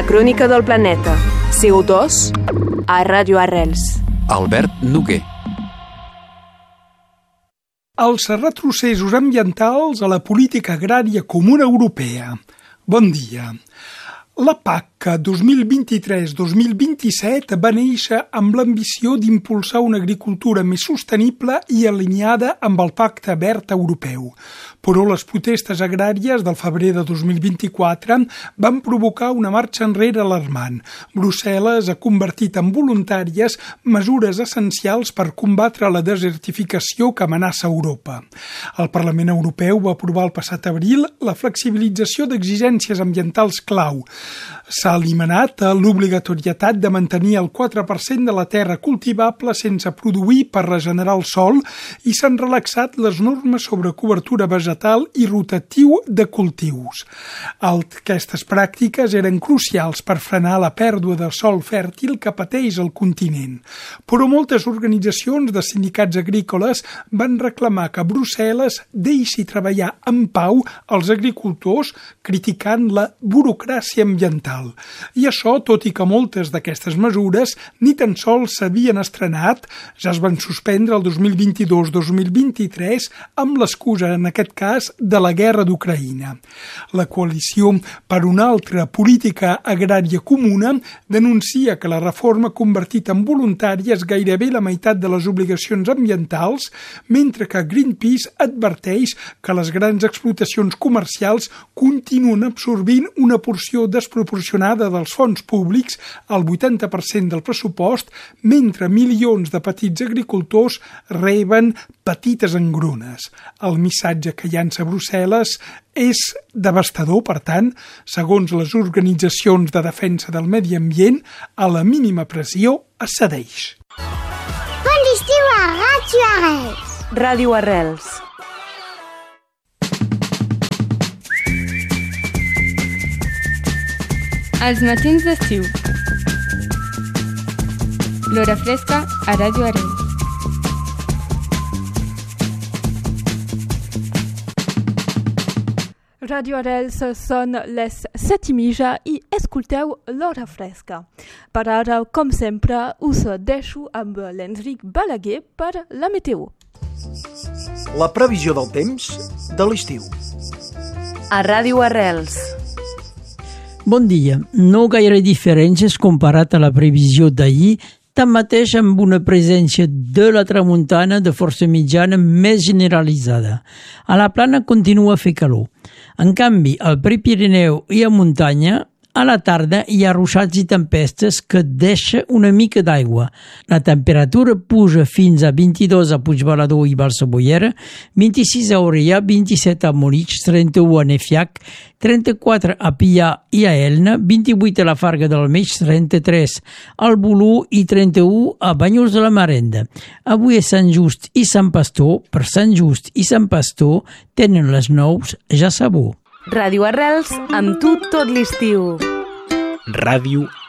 La crònica del planeta. CO2 a Ràdio Arrels. Albert Noguer. Els retrocessos ambientals a la política agrària comuna europea. Bon dia. La PAC 2023-2027 va néixer amb l'ambició d'impulsar una agricultura més sostenible i alineada amb el Pacte Verd Europeu. Però les protestes agràries del febrer de 2024 van provocar una marxa enrere alarmant. Brussel·les ha convertit en voluntàries mesures essencials per combatre la desertificació que amenaça Europa. El Parlament Europeu va aprovar el passat abril la flexibilització d'exigències ambientals clau. S'ha eliminat l'obligatorietat de mantenir el 4% de la terra cultivable sense produir per regenerar el sòl i s'han relaxat les normes sobre cobertura vegetal i rotatiu de cultius. Aquestes pràctiques eren crucials per frenar la pèrdua de sòl fèrtil que pateix el continent. Però moltes organitzacions de sindicats agrícoles van reclamar que Brussel·les deixi treballar en pau els agricultors criticant la burocràcia ambiental. I això, tot i que moltes d'aquestes mesures ni tan sols s'havien estrenat, ja es van suspendre el 2022-2023 amb l'excusa, en aquest cas, de la guerra d'Ucraïna. La coalició per una altra política agrària comuna denuncia que la reforma ha convertit en voluntàries gairebé la meitat de les obligacions ambientals, mentre que Greenpeace adverteix que les grans explotacions comercials continuen absorbint una porció desproporcionada dels fons públics, el 80% del pressupost, mentre milions de petits agricultors reben petites engrunes. El missatge que llança Brussel·les és devastador, per tant, segons les organitzacions de defensa del medi ambient, a la mínima pressió es cedeix. Bon estiu a Ràdio Arrels. Ràdio Arrels. Els matins d'estiu. L'hora fresca a Ràdio Arrels. Ràdio Arrels són les 7:30 i escolteu l'hora fresca. Per ara, com sempre, us deixo amb l'Enric Balaguer per la meteo. La previsió del temps de l'estiu. A Ràdio Arrels. Bon dia. No gaire diferències comparat a la previsió d'ahir, tanmateix amb una presència de la tramuntana de força mitjana més generalitzada. A la plana continua a fer calor. En canvi, al Prepirineu i a muntanya, a la tarda hi ha ruixats i tempestes que deixa una mica d'aigua. La temperatura puja fins a 22 a Puigbalador i Balsaboiera, 26 a Orellà, 27 a Morits, 31 a Nefiac, 34 a Pià i a Elna, 28 a la Farga del Mig, 33 al Bolú i 31 a Banyuls de la Marenda. Avui a Sant Just i Sant Pastor, per Sant Just i Sant Pastor, tenen les 9 ja sabó. Ràdio Arrels, amb tu tot l'estiu. Ràdio